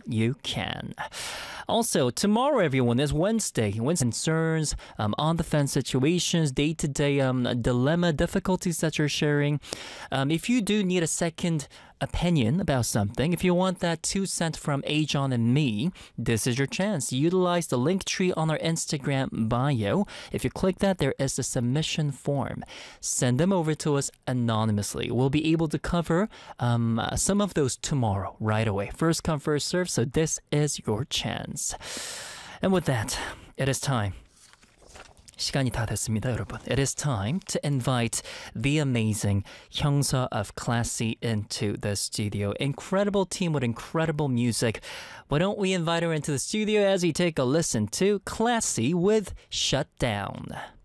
you can. Also, tomorrow, everyone, is Wednesday. Wednesday concerns, on the fence situations, day-to-day dilemma, difficulties that you're sharing. If you do need a second opinion about something, if you want that 2 cent from Ajon and me, this is your chance. Utilize the link tree on our Instagram bio. If you click that, there is a submission form. Send them over to us anonymously. We'll be able to cover some of those tomorrow, right away. First come, first serve, so this is your chance. And with that, it is time. 시간이 다 됐습니다, 여러분. It is time to invite the amazing Hyungsa of Classy into the studio. Incredible team with incredible music. Why don't we invite her into the studio as we take a listen to Classy with Shut Down.